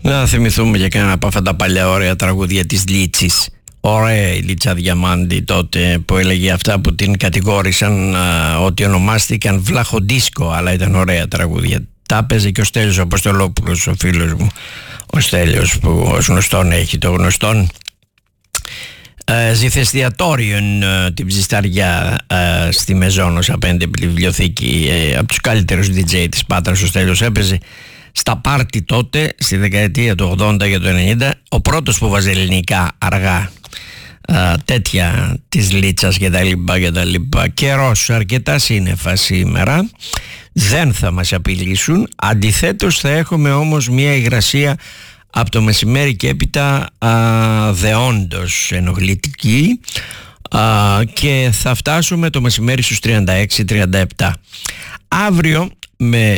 Να θυμηθούμε για κανένα από αυτά τα παλιά ωραία τραγούδια της Λίτσης. Ωραία η Λίτσα Διαμάντη τότε που έλεγε αυτά που την κατηγόρησαν ότι ονομάστηκαν βλαχοντίσκο, αλλά ήταν ωραία τραγούδια. Τα έπαιζε και ο Στέλιος Αποστολόπουλος, ο φίλος μου, ο Στέλιος, που ως γνωστόν έχει το γνωστόν ζηθεστιατόριον την Ψισταριά στη Μεζόνος απέναντι από τη βιβλιοθήκη. Από τους καλύτερους DJ της Πάτρας ο Στέλιος έπαιζε στα πάρτι τότε στη δεκαετία του 80 και του 90, ο πρώτος που βάζε ελληνικά αργά τέτοια της Λίτσας και τα λοιπά. Καιρός, αρκετά σύννεφα σήμερα, δεν θα μας απειλήσουν. Αντιθέτως θα έχουμε όμως μια υγρασία από το μεσημέρι και έπειτα δεόντως ενοχλητική, και θα φτάσουμε το μεσημέρι στους 36-37. Αύριο με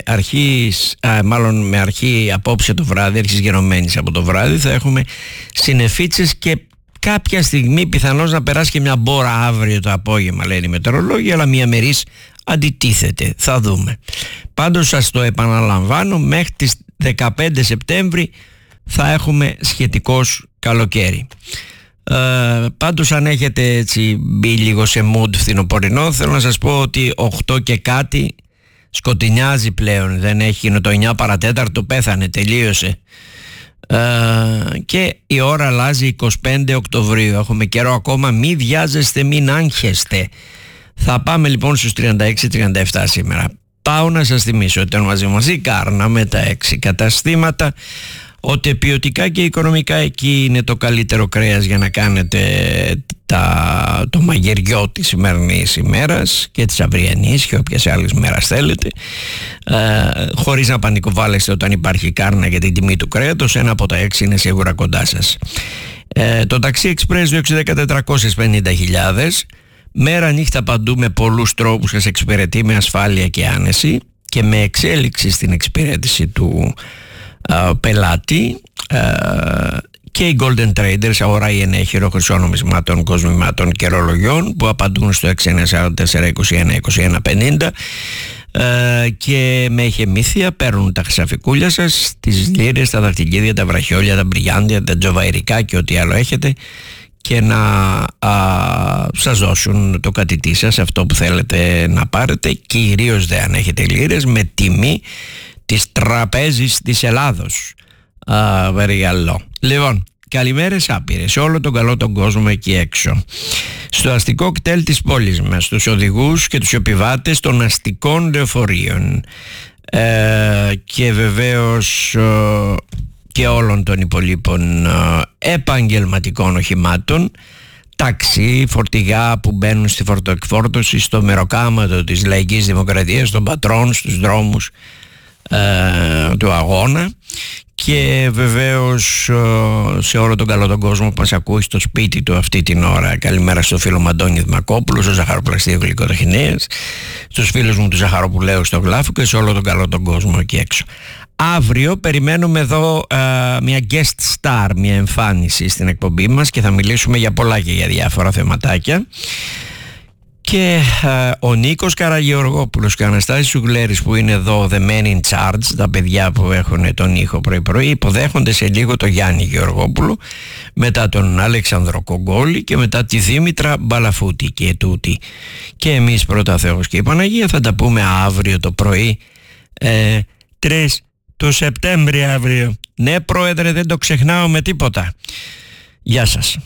αρχή απόψε το βράδυ, αρχής γενομένης από το βράδυ, θα έχουμε συννεφίτσες και κάποια στιγμή πιθανώς να περάσει και μια μπόρα αύριο το απόγευμα, λένε οι μετεωρολόγοι, αλλά μια μερίς αντιτίθεται, θα δούμε. Πάντως σας το επαναλαμβάνω, μέχρι τις 15 Σεπτέμβρη θα έχουμε σχετικώς καλοκαίρι. Πάντως αν έχετε έτσι μπει λίγο σε mood φθινοπορεινό, θέλω να σας πω ότι 8 και κάτι σκοτεινιάζει πλέον, δεν έχει, είναι το 9 παρατέταρτο, πέθανε, τελείωσε. Και η ώρα αλλάζει 25 Οκτωβρίου, έχουμε καιρό ακόμα, μη βιάζεστε, μην άγχεστε. Θα πάμε λοιπόν στους 36-37 σήμερα. Πάω να σας θυμίσω ότι ήταν μαζί μας η Κάρνα με τα 6 καταστήματα, ότι ποιοτικά και οικονομικά εκεί είναι το καλύτερο κρέας για να κάνετε το μαγειριό της σημερινής ημέρας και της αυριανής και όποιας άλλης μέρας θέλετε, χωρίς να πανικοβάλλεστε όταν υπάρχει Κάρνα για την τιμή του κρέατος. Ένα από τα 6 είναι σίγουρα κοντά σας. Το ταξί Express 210-450.000, μέρα νύχτα παντού, με πολλούς τρόπους σας εξυπηρετεί με ασφάλεια και άνεση και με εξέλιξη στην εξυπηρέτηση του πελάτη. Και οι Golden Traders, αγορά ή ενέχειρο χρυσών νομισμάτων, κοσμημάτων και ρολογιών, που απαντούν στο 6944-21-21-50, και με ηχεμήθεια παίρνουν τα χρυσαφικούλια σας, τις λίρες, τα δαχτυλίδια, τα βραχιόλια, τα μπριγιάντια, τα τζοβαϊρικά και ό,τι άλλο έχετε, και να σας δώσουν το κατητή σας, αυτό που θέλετε να πάρετε, κυρίως αν έχετε λίρες, με τιμή της τραπέζης της Ελλάδος. Βεριγαλό. Λοιπόν, καλημέρες άπειρες σε όλο τον καλό τον κόσμο εκεί έξω, στο αστικό κτέλ της πόλης μας, στους οδηγούς και τους επιβάτες των αστικών λεωφορείων, και βεβαίως και όλων των υπολείπων επαγγελματικών οχημάτων, ταξί, φορτηγά που μπαίνουν στη φορτοεκφόρτωση, στο μεροκάματο της λαϊκής δημοκρατίας, των πατρών, στους δρόμους του αγώνα, και βεβαίως σε όλο τον καλό τον κόσμο που μας ακούει στο σπίτι του αυτή την ώρα. Καλημέρα στο φίλο μου Αντώνη Δημακόπουλο, στο Ζαχαροπλαστείο Γλυκοτεχνίας, στους φίλους μου του Ζαχαροπουλαίου στο Γλάφο και σε όλο τον καλό τον κόσμο εκεί έξω. Αύριο περιμένουμε εδώ μια guest star, μια εμφάνιση στην εκπομπή μας, και θα μιλήσουμε για πολλά και για διάφορα θεματάκια. Και ο Νίκος Καραγεωργόπουλος και ο Αναστάσης Σουγλέρης, που είναι εδώ the men in charge, τα παιδιά που έχουν τον ήχο πρωί-πρωί, υποδέχονται σε λίγο το Γιάννη Γεωργόπουλο, μετά τον Αλέξανδρο Κογκόλη και μετά τη Δήμητρα Μπαλαφούτη και τούτη. Και εμείς πρώτα Θεός και η Παναγία θα τα πούμε αύριο το πρωί, 3 του Σεπτέμβρη αύριο. Ναι πρόεδρε, δεν το ξεχνάω με τίποτα. Γεια σας.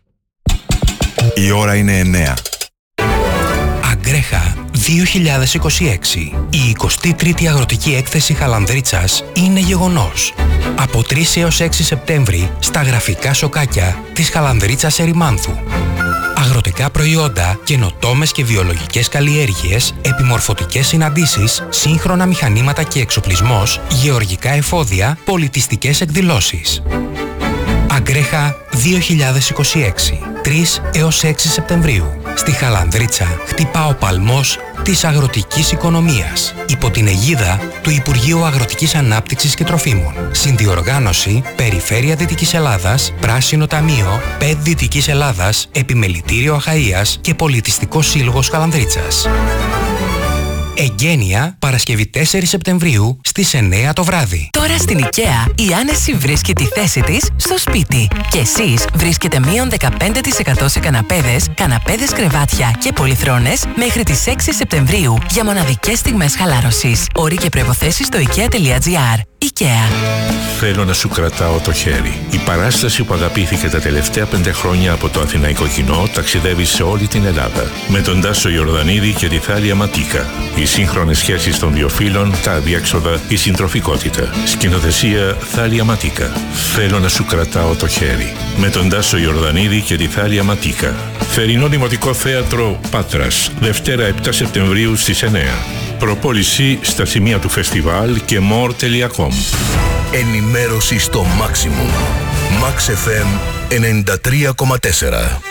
Η ώρα είναι 9. Αγκρέχα 2026. Η 23η Αγροτική Έκθεση Χαλανδρίτσας είναι γεγονός. Από 3 έως 6 Σεπτέμβρη στα γραφικά σοκάκια της Χαλανδρίτσας Ερημάνθου. Αγροτικά προϊόντα, καινοτόμες και βιολογικές καλλιέργειες, επιμορφωτικές συναντήσεις, σύγχρονα μηχανήματα και εξοπλισμός, γεωργικά εφόδια, πολιτιστικές εκδηλώσεις. Αγκρέχα 2026. 3 έως 6 Σεπτεμβρίου. Στη Χαλανδρίτσα χτυπά ο παλμός της αγροτικής οικονομίας, υπό την αιγίδα του Υπουργείου Αγροτικής Ανάπτυξης και Τροφίμων. Συνδιοργάνωση Περιφέρεια Δυτικής Ελλάδας, Πράσινο Ταμείο, ΠΕΤ Δυτικής Ελλάδας, Επιμελητήριο Αχαΐας και Πολιτιστικός Σύλλογος Χαλανδρίτσας. Εγγένεια, Παρασκευή 4 Σεπτεμβρίου στις 9 το βράδυ. Τώρα στην IKEA η άνεση βρίσκει τη θέση της στο σπίτι. Και εσείς βρίσκετε μείον 15% σε καναπέδες κρεβάτια και πολυθρόνες μέχρι τις 6 Σεπτεμβρίου για μοναδικές στιγμές χαλάρωσης. Όροι και προϋποθέσεις στο IKEA.gr. IKEA. Θέλω να σου κρατάω το χέρι. Η παράσταση που αγαπήθηκε τα τελευταία 5 χρόνια από το αθηναϊκό κοινό ταξιδεύει σε όλη την Ελλάδα. Με τον Τάσο Ιορδανίδη και τη Θάλια Ματίκα. Οι σύγχρονες σχέσεις των δύο φύλων, τα αδιέξοδα, η συντροφικότητα. Σκηνοθεσία Θάλια Ματίκα. Θέλω να σου κρατάω το χέρι. Με τον Τάσο Ιορδανίδη και τη Θάλια Ματίκα. Θερινό Δημοτικό Θέατρο Πάτρας. Δευτέρα 7 Σεπτεμβρίου στις 9. Προπόληση στα σημεία του φεστιβάλ και more.com. Ενημέρωση στο maximum. Max FM 93,4.